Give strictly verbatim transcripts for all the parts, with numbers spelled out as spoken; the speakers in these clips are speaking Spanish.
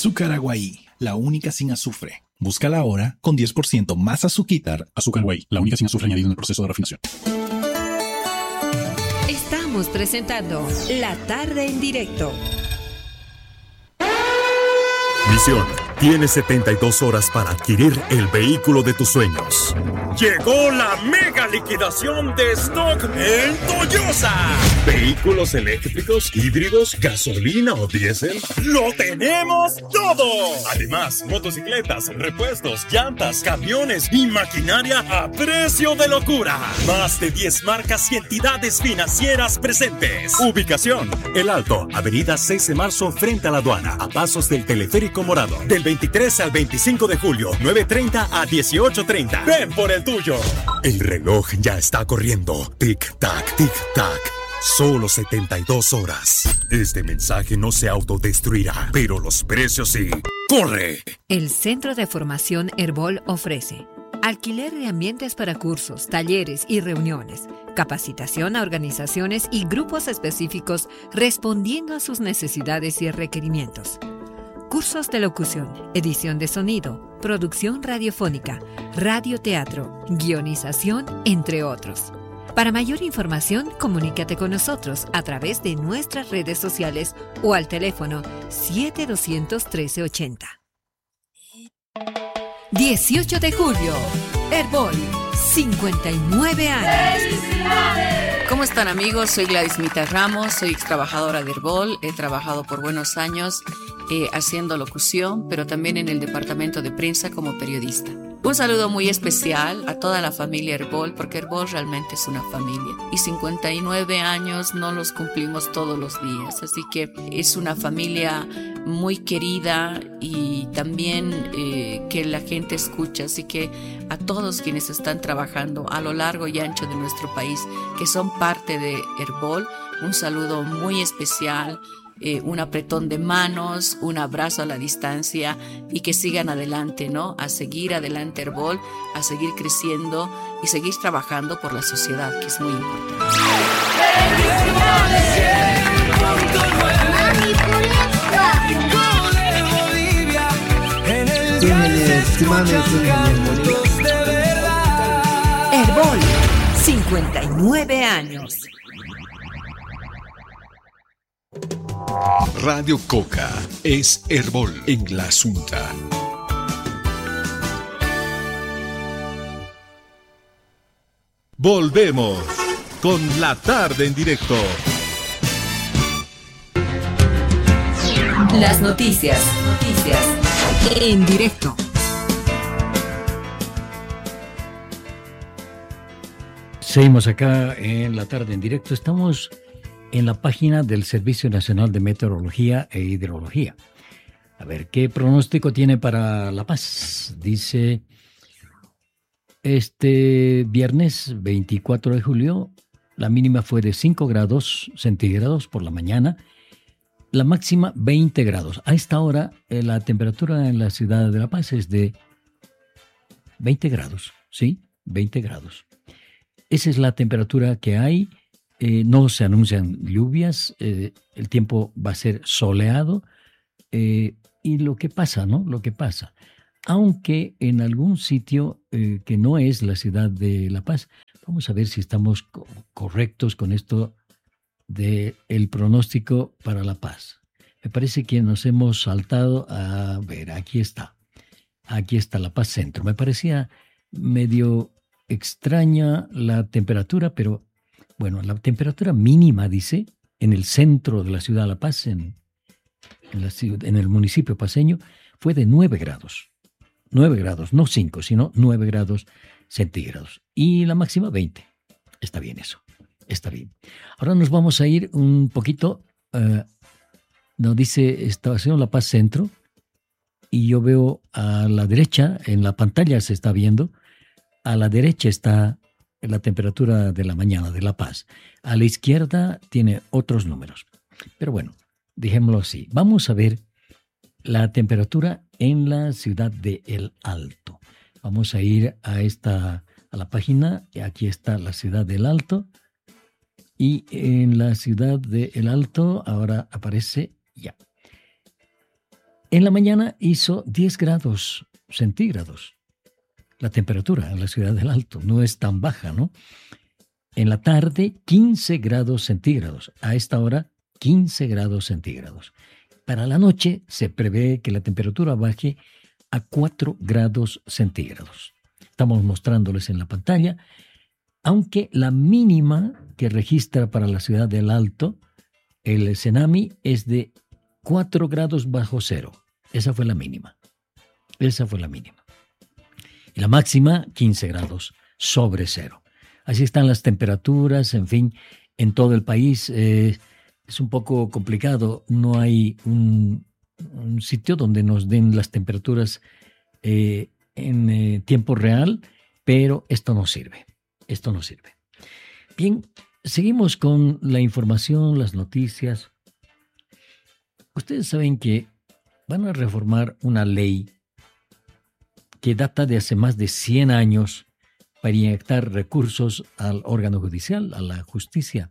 Azúcar Aguaí, la única sin azufre. Búscala ahora con diez por ciento más azuquitar. Azúcar Aguaí, la única sin azufre añadido en el proceso de refinación. Estamos presentando La Tarde en Directo. Misión: tienes setenta y dos horas para adquirir el vehículo de tus sueños. Llegó la mega liquidación de stock en Toyosa. ¿Vehículos eléctricos, híbridos, gasolina o diésel? ¡Lo tenemos todo! Además, motocicletas, repuestos, llantas, camiones y maquinaria a precio de locura. Más de diez marcas y entidades financieras presentes. Ubicación: El Alto, avenida seis de marzo frente a la aduana, a pasos del teleférico morado. Del veintitrés al veinticinco de julio, nueve treinta a dieciocho treinta. Ven por el tuyo. El reloj ya está corriendo. Tic-tac, tic-tac. Solo setenta y dos horas. Este mensaje no se autodestruirá, pero los precios sí. ¡Corre! El Centro de Formación Herbol ofrece alquiler de ambientes para cursos, talleres y reuniones, capacitación a organizaciones y grupos específicos respondiendo a sus necesidades y requerimientos. Cursos de locución, edición de sonido, producción radiofónica, radioteatro, guionización, entre otros. Para mayor información, comunícate con nosotros a través de nuestras redes sociales o al teléfono siete doscientos trece ochenta. dieciocho de julio, Herbol, cincuenta y nueve años. ¿Cómo están, amigos? Soy Gladys Mita Ramos, soy ex trabajadora de Herbol, he trabajado por buenos años eh, haciendo locución, pero también en el departamento de prensa como periodista. Un saludo muy especial a toda la familia Herbol, porque Herbol realmente es una familia. Y cincuenta y nueve años no los cumplimos todos los días, así que es una familia muy querida y también eh, que la gente escucha. Así que a todos quienes están trabajando a lo largo y ancho de nuestro país, que son parte de Herbol, un saludo muy especial. Eh, un apretón de manos, un abrazo a la distancia y que sigan adelante, ¿no? A seguir adelante Herbol, a seguir creciendo y seguir trabajando por la sociedad, que es muy importante. Herbol, cincuenta y nueve años. Radio Coca es Herbol en la Asunta. Volvemos con La Tarde en Directo. Las noticias, noticias en directo. Seguimos acá en La Tarde en Directo. Estamos en la página del Servicio Nacional de Meteorología e Hidrología. A ver, ¿qué pronóstico tiene para La Paz? Dice, este viernes veinticuatro de julio, la mínima fue de cinco grados centígrados por la mañana, la máxima veinte grados. A esta hora, eh, la temperatura en la ciudad de La Paz es de veinte grados, ¿sí? veinte grados. Esa es la temperatura que hay. Eh, no se anuncian lluvias, eh, el tiempo va a ser soleado, eh, y lo que pasa, ¿no? Lo que pasa. Aunque en algún sitio eh, que no es la ciudad de La Paz, vamos a ver si estamos co- correctos con esto del pronóstico para La Paz. Me parece que nos hemos saltado a ver, aquí está. Aquí está La Paz Centro. Me parecía medio extraña la temperatura, pero bueno, la temperatura mínima, dice, en el centro de la ciudad de La Paz, en, en, la, en el municipio paceño, fue de nueve grados. nueve grados, no cinco, sino nueve grados centígrados. Y la máxima, veinte. Está bien eso, está bien. Ahora nos vamos a ir un poquito, uh, nos dice Estación La Paz Centro, y yo veo a la derecha, en la pantalla se está viendo, a la derecha está la temperatura de la mañana de La Paz. A la izquierda tiene otros números. Pero bueno, dejémoslo así. Vamos a ver la temperatura en la ciudad de El Alto. Vamos a ir a esta a la página. Aquí está la ciudad del Alto. Y en la ciudad de El Alto ahora aparece ya. En la mañana hizo diez grados centígrados. La temperatura en la ciudad del Alto no es tan baja, ¿no? En la tarde, quince grados centígrados. A esta hora, quince grados centígrados. Para la noche se prevé que la temperatura baje a cuatro grados centígrados. Estamos mostrándoles en la pantalla, aunque la mínima que registra para la ciudad del Alto, el Cenami, es de cuatro grados bajo cero. Esa fue la mínima. Esa fue la mínima. Y la máxima, quince grados sobre cero. Así están las temperaturas, en fin, en todo el país. Eh, es un poco complicado. No hay un, un sitio donde nos den las temperaturas eh, en eh, tiempo real, pero esto no sirve. Esto no sirve. Bien, seguimos con la información, las noticias. Ustedes saben que van a reformar una ley que data de hace más de cien años para inyectar recursos al órgano judicial, a la justicia.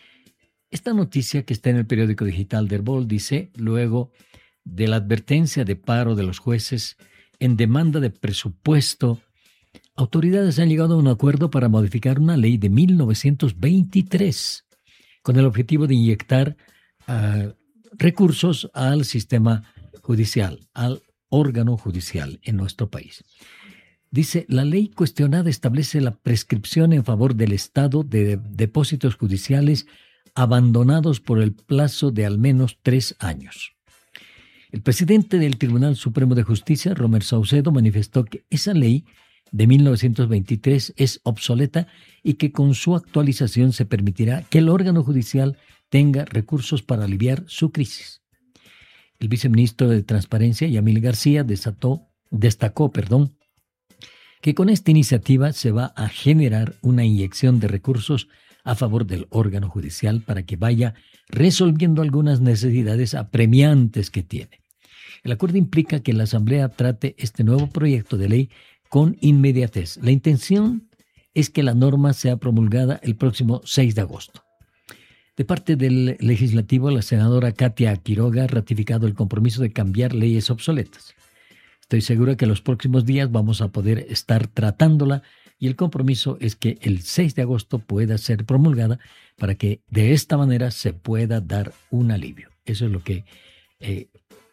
Esta noticia que está en el periódico digital de Herbol dice, luego de la advertencia de paro de los jueces en demanda de presupuesto, autoridades han llegado a un acuerdo para modificar una ley de mil novecientos veintitrés con el objetivo de inyectar uh, recursos al sistema judicial, al órgano judicial en nuestro país. Dice, la ley cuestionada establece la prescripción en favor del Estado de depósitos judiciales abandonados por el plazo de al menos tres años. El presidente del Tribunal Supremo de Justicia, Romer Saucedo, manifestó que esa ley de mil novecientos veintitrés es obsoleta y que con su actualización se permitirá que el órgano judicial tenga recursos para aliviar su crisis. El viceministro de Transparencia, Yamil García, desató, destacó perdón, que con esta iniciativa se va a generar una inyección de recursos a favor del órgano judicial para que vaya resolviendo algunas necesidades apremiantes que tiene. El acuerdo implica que la Asamblea trate este nuevo proyecto de ley con inmediatez. La intención es que la norma sea promulgada el próximo seis de agosto. De parte del legislativo, la senadora Katia Quiroga ha ratificado el compromiso de cambiar leyes obsoletas. Estoy segura que en los próximos días vamos a poder estar tratándola y el compromiso es que el seis de agosto pueda ser promulgada para que de esta manera se pueda dar un alivio. Eso es lo que eh,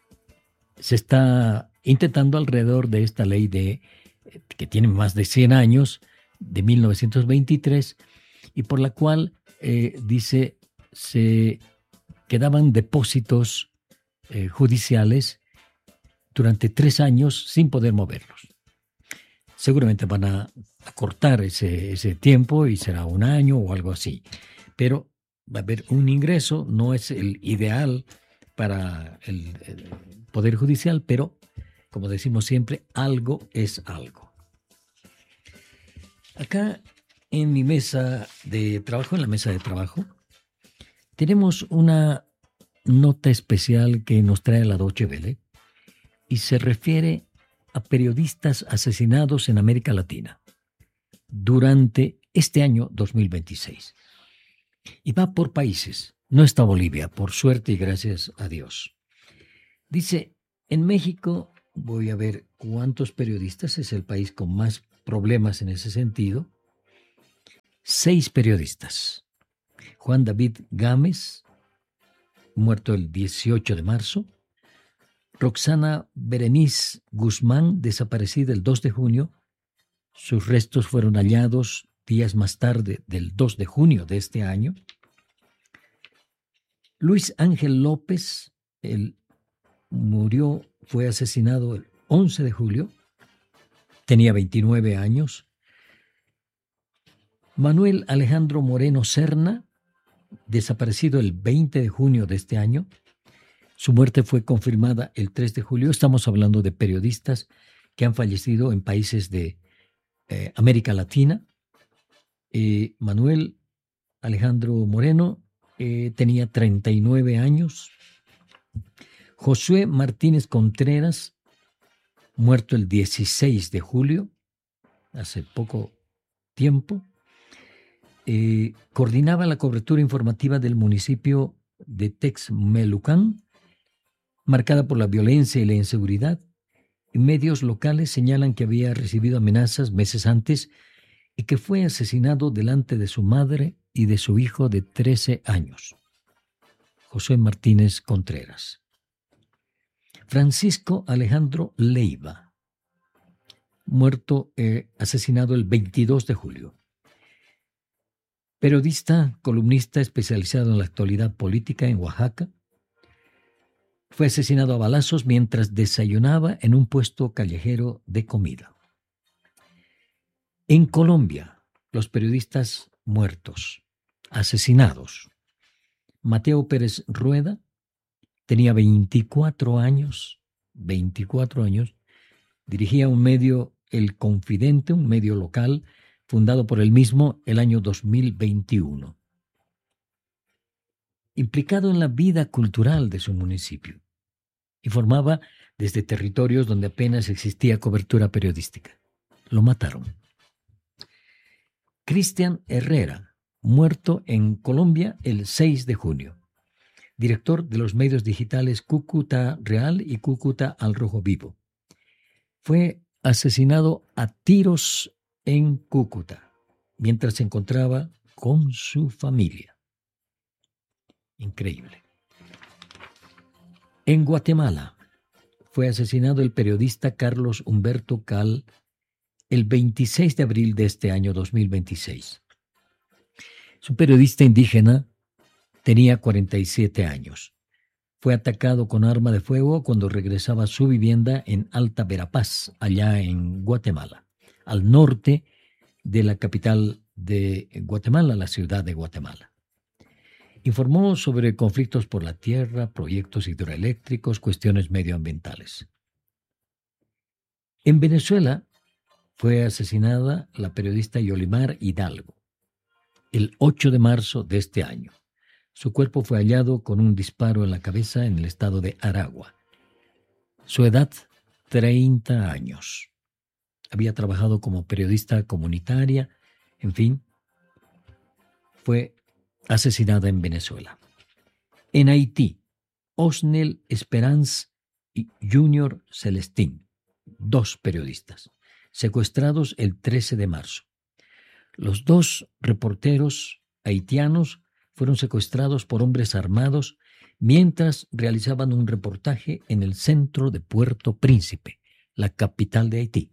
se está intentando alrededor de esta ley de, eh, que tiene más de cien años, de mil novecientos veintitrés, y por la cual eh, dice se quedaban depósitos eh, judiciales durante tres años sin poder moverlos. Seguramente van a acortar ese, ese tiempo y será un año o algo así, pero va a haber un ingreso, no es el ideal para el, el Poder Judicial, pero como decimos siempre, algo es algo. Acá en mi mesa de trabajo, en la mesa de trabajo, tenemos una nota especial que nos trae la Deutsche Welle y se refiere a periodistas asesinados en América Latina durante este año dos mil veintiséis. Y va por países. No está Bolivia, por suerte y gracias a Dios. Dice, en México, voy a ver cuántos periodistas, es el país con más problemas en ese sentido. Seis periodistas. Juan David Gámez, muerto el dieciocho de marzo. Roxana Berenice Guzmán, desaparecida el dos de junio. Sus restos fueron hallados días más tarde del dos de junio de este año. Luis Ángel López, él murió, fue asesinado el once de julio. Tenía veintinueve años. Manuel Alejandro Moreno Serna, desaparecido el veinte de junio de este año. Su muerte fue confirmada el tres de julio. Estamos hablando de periodistas que han fallecido en países de eh, América Latina. Eh, Manuel Alejandro Moreno eh, tenía treinta y nueve años. Josué Martínez Contreras, muerto el dieciséis de julio, hace poco tiempo. Eh, coordinaba la cobertura informativa del municipio de Texmelucan. marcada por la violencia y la inseguridad. Medios locales señalan que había recibido amenazas meses antes y que fue asesinado delante de su madre y de su hijo de trece años. José Martínez Contreras. Francisco Alejandro Leiva, muerto, eh, asesinado el veintidós de julio. Periodista, columnista especializado en la actualidad política en Oaxaca, fue asesinado a balazos mientras desayunaba en un puesto callejero de comida. En Colombia, los periodistas muertos, asesinados. Mateo Pérez Rueda tenía veinticuatro años, veinticuatro años, dirigía un medio, El Confidente, un medio local, fundado por él mismo el año dos mil veintiuno. Implicado en la vida cultural de su municipio, informaba desde territorios donde apenas existía cobertura periodística. Lo mataron. Cristian Herrera, muerto en Colombia el seis de junio. Director de los medios digitales Cúcuta Real y Cúcuta al Rojo Vivo. Fue asesinado a tiros en Cúcuta mientras se encontraba con su familia. Increíble. En Guatemala fue asesinado el periodista Carlos Humberto Cal el veintiséis de abril de este año dos mil veintiséis. Es un periodista indígena, tenía cuarenta y siete años. Fue atacado con arma de fuego cuando regresaba a su vivienda en Alta Verapaz, allá en Guatemala, al norte de la capital de Guatemala, la ciudad de Guatemala. Informó sobre conflictos por la tierra, proyectos hidroeléctricos, cuestiones medioambientales. En Venezuela fue asesinada la periodista Yolimar Hidalgo el ocho de marzo de este año. Su cuerpo fue hallado con un disparo en la cabeza en el estado de Aragua. Su edad, treinta años. Había trabajado como periodista comunitaria, en fin, fue asesinada en Venezuela. En Haití, Osnel Esperanz y Junior Celestín, dos periodistas, secuestrados el trece de marzo. Los dos reporteros haitianos fueron secuestrados por hombres armados mientras realizaban un reportaje en el centro de Puerto Príncipe, la capital de Haití.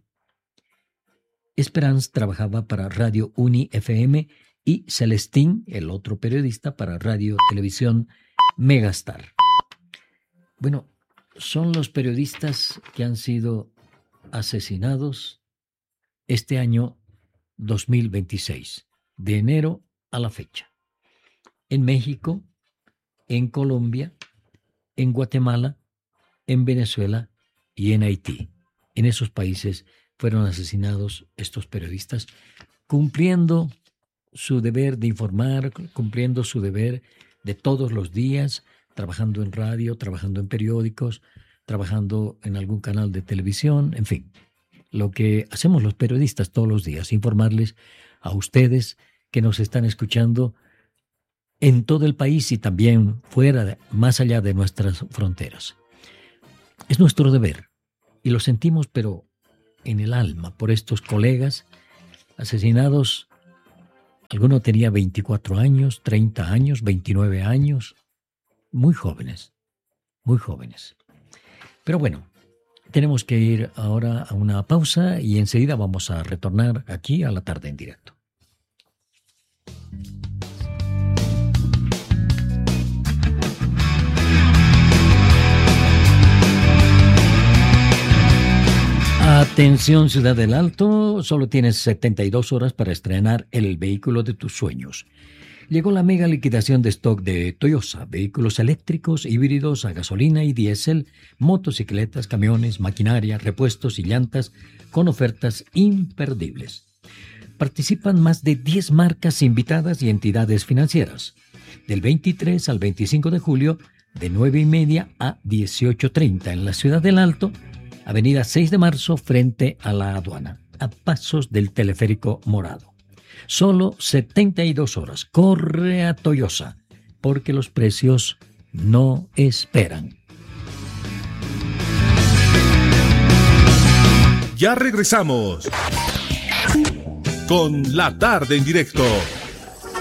Esperanz trabajaba para Radio Uni F M y Celestín, el otro periodista, para Radio Televisión Megastar. Bueno, son los periodistas que han sido asesinados este año dos mil veintiséis, de enero a la fecha. En México, en Colombia, en Guatemala, en Venezuela y en Haití. En esos países fueron asesinados estos periodistas, cumpliendo su deber de informar, cumpliendo su deber de todos los días, trabajando en radio, trabajando en periódicos, trabajando en algún canal de televisión, en fin. Lo que hacemos los periodistas todos los días, informarles a ustedes que nos están escuchando en todo el país y también fuera, de, más allá de nuestras fronteras. Es nuestro deber y lo sentimos, pero en el alma, por estos colegas asesinados. Alguno tenía veinticuatro años, treinta años, veintinueve años, muy jóvenes, muy jóvenes. Pero bueno, tenemos que ir ahora a una pausa y enseguida vamos a retornar aquí a La Tarde en Directo. Atención Ciudad del Alto, solo tienes setenta y dos horas para estrenar el vehículo de tus sueños. Llegó la mega liquidación de stock de Toyota, vehículos eléctricos, híbridos a gasolina y diésel, motocicletas, camiones, maquinaria, repuestos y llantas con ofertas imperdibles. Participan más de diez marcas invitadas y entidades financieras. Del veintitrés al veinticinco de julio, de nueve y media a dieciocho treinta en la Ciudad del Alto, Avenida seis de marzo frente a la aduana, a pasos del teleférico morado. Solo setenta y dos horas. Corre a Toyota, porque los precios no esperan. Ya regresamos con La Tarde en Directo.